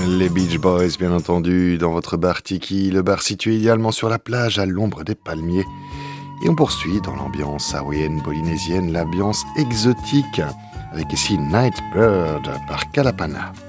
Les Beach Boys, bien entendu, dans votre bar Tiki, le bar situé idéalement sur la plage à l'ombre des palmiers. Et on poursuit dans l'ambiance hawaïenne polynésienne, l'ambiance exotique, avec ici Nightbird par Kalapana.